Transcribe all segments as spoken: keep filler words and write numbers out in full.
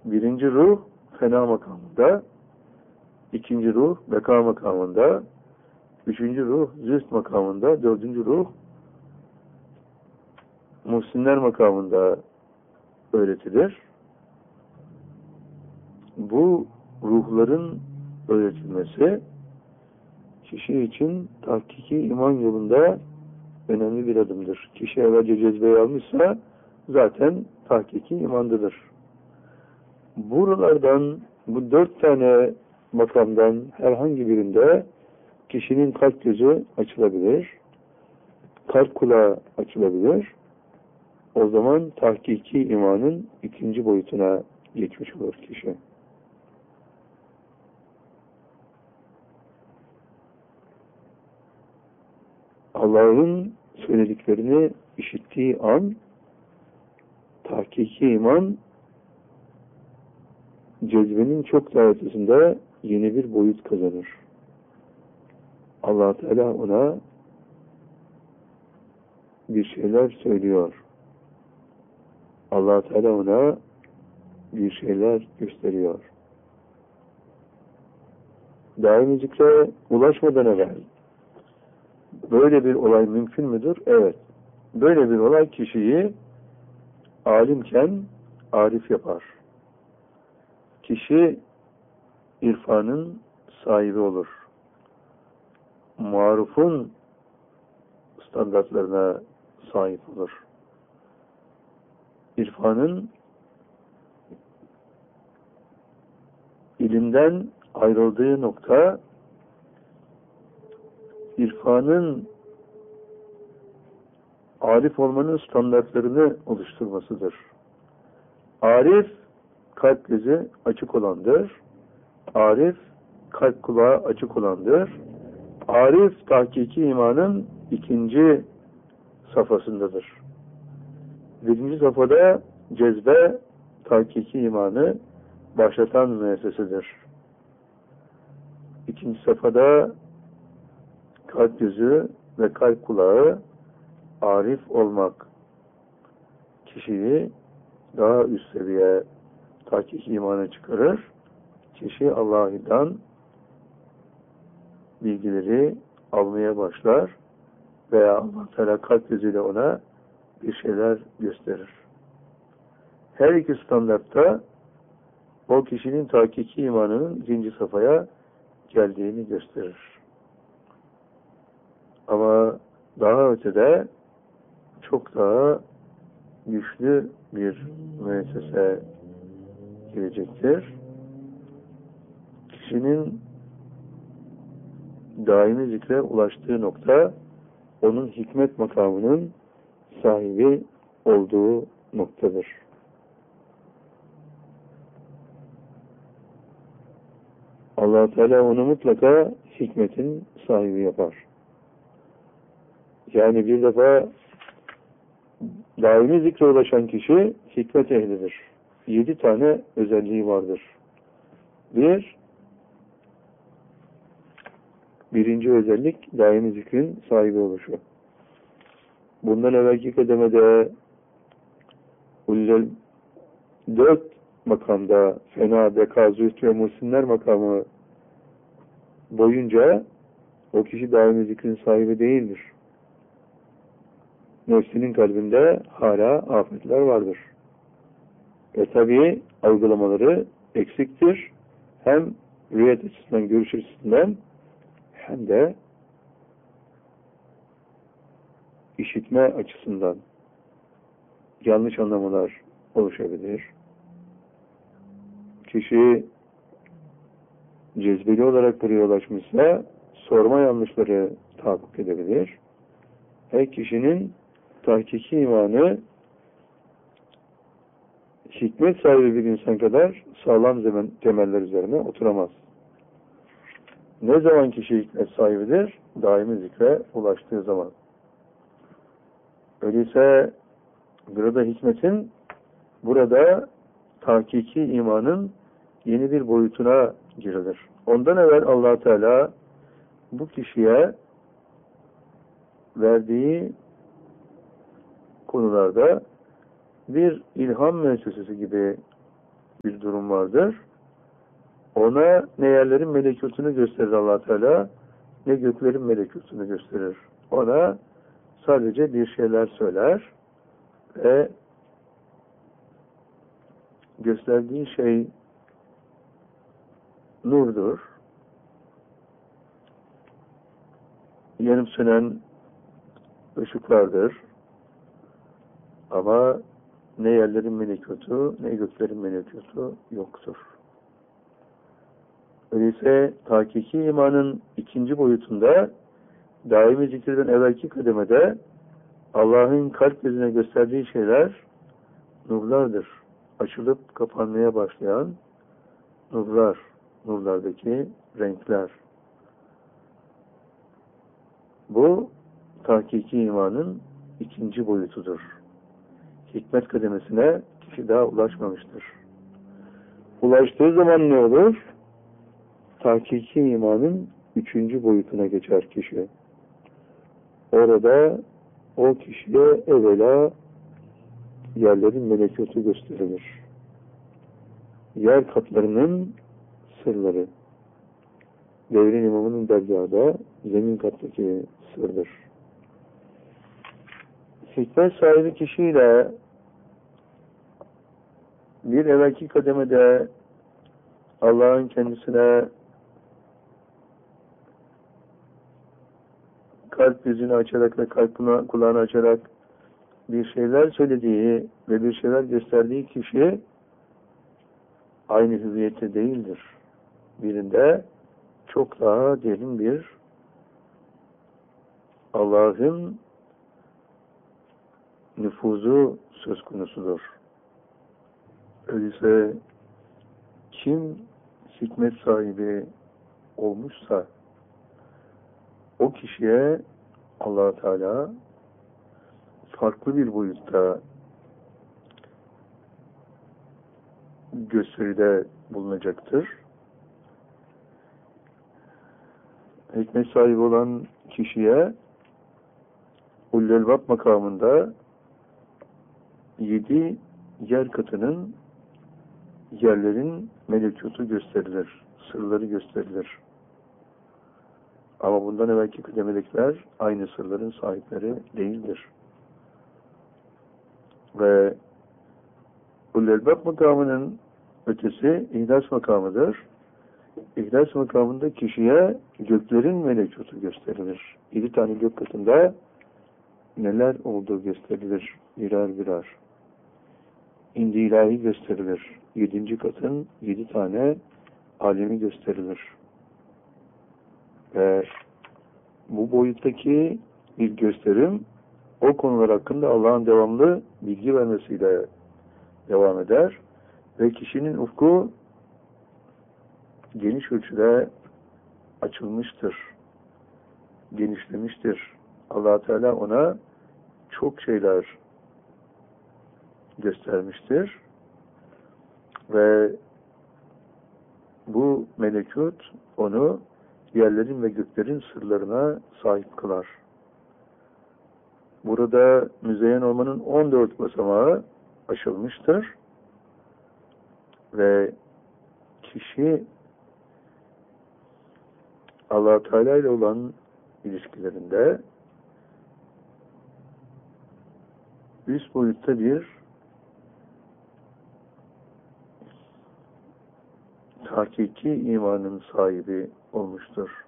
birinci ruh fena makamında, ikinci ruh beka makamında, üçüncü ruh züht makamında, dördüncü ruh muhsinler makamında öğretilir. Bu ruhların öğretilmesi kişi için tahkiki iman yolunda önemli bir adımdır. Kişi evvelce cezbeyi almışsa zaten tahkiki imandadır. Buralardan, bu dört tane makamdan herhangi birinde kişinin kalp gözü açılabilir, kalp kulağı açılabilir. O zaman tahkiki imanın ikinci boyutuna geçmiş olur kişi. Allah'ın söylediklerini işittiği an tahkiki iman cezbenin çok daha ötesinde yeni bir boyut kazanır. Allah Teala ona bir şeyler söylüyor. Allah Teala ona bir şeyler gösteriyor. Daimi zikre ulaşmadan evvel böyle bir olay mümkün müdür? Evet. Böyle bir olay kişiyi alimken arif yapar. Kişi irfanın sahibi olur. Marufun standartlarına sahip olur. İrfanın ilimden ayrıldığı nokta irfanın arif olmanın standartlarını oluşturmasıdır. Arif kalp gözü açık olandır. Arif kalp kulağı açık olandır. Arif tahkiki imanın ikinci safhasındadır. Birinci safhada cezbe tahkiki imanı başlatan müessesedir. İkinci safhada kalp gözü ve kalp kulağı arif olmak kişiyi daha üst seviye tahkik imana çıkarır. Kişi Allah'tan bilgileri almaya başlar veya Allah Teala kalp gözüyle ona bir şeyler gösterir. Her iki standartta o kişinin tahkiki imanının ikinci safhaya geldiğini gösterir. Ama daha ötede çok daha güçlü bir müessese gelecektir. Kişinin daimi zikre ulaştığı nokta onun hikmet makamının sahibi olduğu noktadır. Allah Teala onu mutlaka hikmetin sahibi yapar. Yani bir defa daimi zikre ulaşan kişi hikmet ehlidir. Yedi tane özelliği vardır. Bir, birinci özellik daimi zikrin sahibi oluşu. Bundan evvelki kademede dört makamda fena, beka, züht ve muhsinler makamı boyunca o kişi daimi zikrin sahibi değildir. Nefsinin kalbinde hala afetler vardır. Ve tabii algılamaları eksiktir. Hem rüyet açısından, görüş açısından hem de işitme açısından yanlış anlamalar oluşabilir. Kişi cezbeli olarak buraya ulaşmışsa sorma yanlışları tahakkuk edebilir. Her kişinin tahkiki imanı hikmet sahibi bir insan kadar sağlam zemen, temeller üzerine oturamaz. Ne zaman kişi hikmet sahibidir? Daimi zikre ulaştığı zaman. Öyleyse burada hikmetin, burada tahkiki imanın yeni bir boyutuna girilir. Ondan evvel Allah Teala bu kişiye verdiği konularda bir ilham müessesesi gibi bir durum vardır. Ona ne yerlerin melekutunu gösterir Allah Teala, ne göklerin melekutunu gösterir. Ona sadece bir şeyler söyler ve gösterdiği şey nurdur. Yanıp sönen ışıklardır. Ama ne yerlerin melekutu, ne göklerin melekutu yoktur. Öyleyse hakiki imanın ikinci boyutunda daimi zikirden evvelki kademede Allah'ın kalp gözüne gösterdiği şeyler nurlardır. Açılıp kapanmaya başlayan nurlar, nurlardaki renkler. Bu hakiki imanın ikinci boyutudur. Hikmet kademesine kişi daha ulaşmamıştır. Ulaştığı zaman ne olur? Hakiki imanın üçüncü boyutuna geçer kişi. Orada o kişiye evvela yerlerin melekutu gösterilir. Yer katlarının sırları. Devrin imamının dergahında zemin kattaki sırdır. Hikmet sahibi kişiyle bir evvelki kademede Allah'ın kendisine kalp yüzünü açarak ve kalp kulağını açarak bir şeyler söylediği ve bir şeyler gösterdiği kişi aynı hüviyette değildir. Birinde çok daha derin bir Allah'ın nüfuzu söz konusudur. Öyleyse kim hikmet sahibi olmuşsa o kişiye Allah Teala farklı bir boyutta gösteride bulunacaktır. Hikmet sahibi olan kişiye Ullelbab makamında yedi yer katının yerlerin melekutu gösterilir. Sırları gösterilir. Ama bundan evvelki kıdemelikler aynı sırların sahipleri değildir. Ve Ullelbab makamının ötesi İhlas makamıdır. İhlas makamında kişiye göklerin melekutu gösterilir. Yedi tane gök katında neler olduğu gösterilir birer birer. İndi ilahi gösterilir. Yedinci katın yedi tane alemi gösterilir. Ve bu boyuttaki bir gösterim o konular hakkında Allah'ın devamlı bilgi vermesiyle devam eder ve kişinin ufku geniş ölçüde açılmıştır, genişlemiştir. Allah Teala ona çok şeyler göstermiştir ve bu melekut onu yerlerin ve göklerin sırlarına sahip kılar. Burada müzeyyen olmanın on dört basamağı aşılmıştır ve kişi Allah Teala ile olan ilişkilerinde üst boyutta bir hakiki imanın sahibi olmuştur.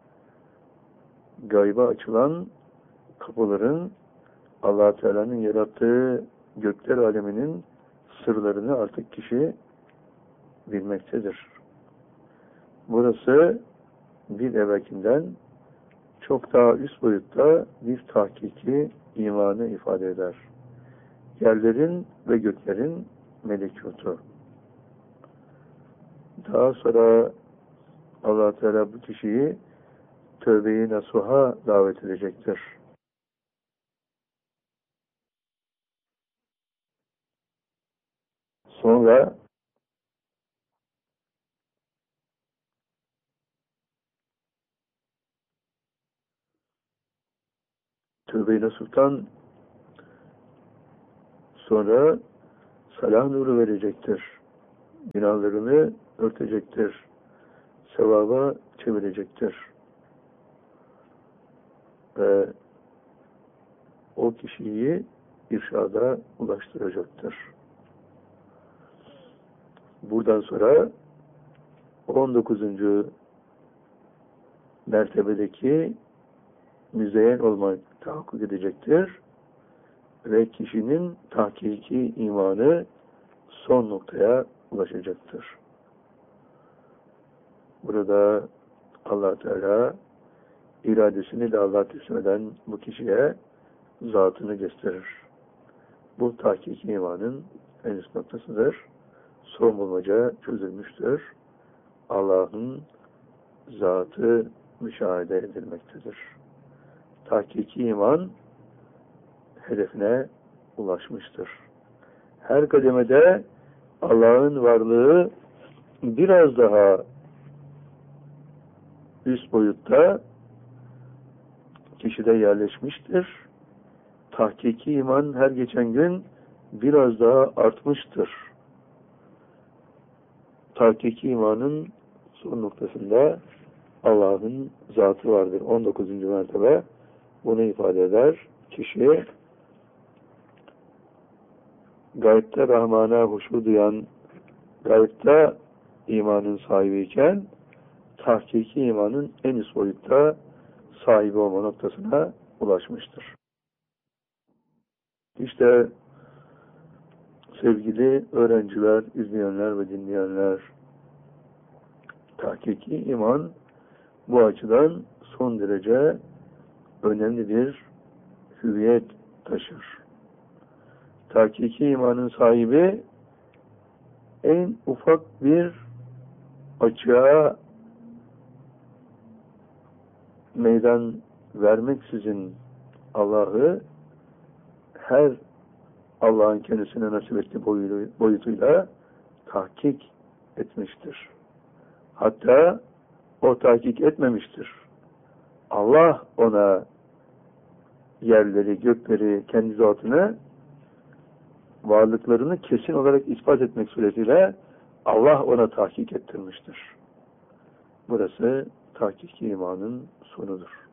Gayba açılan kapıların Allah Teala'nın yarattığı gökler aleminin sırlarını artık kişi bilmektedir. Burası bir evvelkinden çok daha üst boyutta bir tahkiki imanı ifade eder. Yerlerin ve göklerin melekutu. Daha sonra Allah Teala bu kişiyi tövbe-i nasuha davet edecektir. Sonra tövbe-i nasuhtan sonra salah nuru verecektir. günahlarını örtecektir. Sevaba çevirecektir. Ve o kişiyi irşada ulaştıracaktır. Buradan sonra on dokuzuncu mertebedeki müzeyyen olmak tahakkuk edecektir ve kişinin tahkiki imanı son noktaya ulaşacaktır. Burada Allah Teala iradesini de Allah'a teslim eden bu kişiye zatını gösterir. Bu tahkiki imanın en üst noktasıdır. Son bulmaca çözülmüştür. Allah'ın zatı müşahede edilmektedir. Tahkiki iman hedefine ulaşmıştır. Her kademede Allah'ın varlığı biraz daha üst boyutta kişide yerleşmiştir. Tahkiki iman her geçen gün biraz daha artmıştır. Tahkiki imanın son noktasında Allah'ın zatı vardır. on dokuzuncu mertebe bunu ifade eder. Kişi gaybte Rahman'a huşu duyan, gaybte imanın sahibiyken tahkiki imanın en üst boyutta sahibi olma noktasına ulaşmıştır. İşte sevgili öğrenciler, izleyenler ve dinleyenler, tahkiki iman bu açıdan son derece önemli bir hüviyet taşır. Tahkiki imanın sahibi en ufak bir açığa meydan vermeksizin Allah'ı her Allah'ın kendisine nasip ettiği boyutuyla tahkik etmiştir. Hatta o tahkik etmemiştir. Allah ona yerleri, gökleri, kendi zatını, varlıklarını kesin olarak ispat etmek suretiyle Allah ona tahkik ettirmiştir. Burası tahkiki imanın sonudur.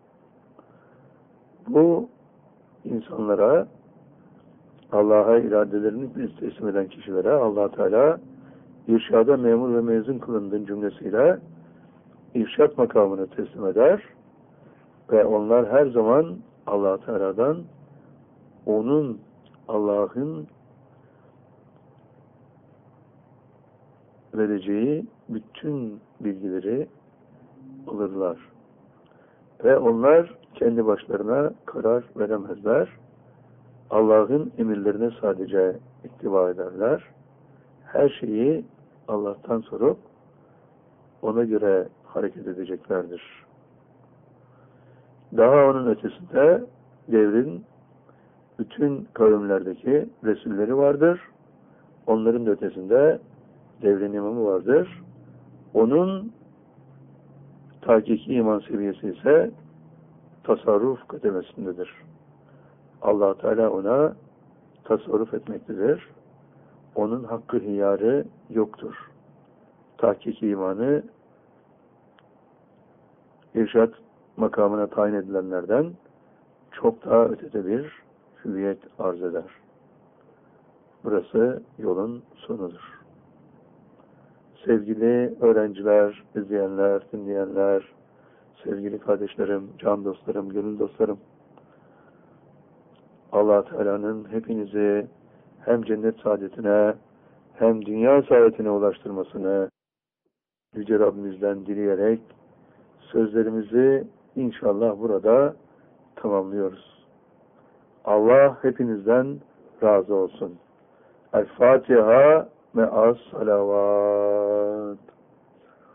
Bu insanlara, Allah'a iradelerini biz teslim eden kişilere Allah Teala irşada memur ve mezun kılındığın cümlesiyle irşat makamını teslim eder ve onlar her zaman Allah Teala'dan onun, Allah'ın vereceği bütün bilgileri alırlar. Ve onlar kendi başlarına karar veremezler. Allah'ın emirlerine sadece ittiba ederler. Her şeyi Allah'tan sorup ona göre hareket edeceklerdir. Daha onun ötesinde devrin bütün kavimlerdeki Resulleri vardır. Onların da ötesinde devrin imamı vardır. Onun tahkiki iman seviyesi ise tasarruf kademesindedir. Allah Teala ona tasarruf etmektedir. Onun hakkı hiyarı yoktur. Tahkiki imanı irşat makamına tayin edilenlerden çok daha ötede bir hüviyet arz eder. Burası yolun sonudur. Sevgili öğrenciler, izleyenler, dinleyenler, sevgili kardeşlerim, can dostlarım, gönül dostlarım, Allah Teala'nın hepinizi hem cennet saadetine hem dünya saadetine ulaştırmasını Yüce Rabbimizden dileyerek sözlerimizi inşallah burada tamamlıyoruz. Allah hepinizden razı olsun. El-Fatiha me'as salavat.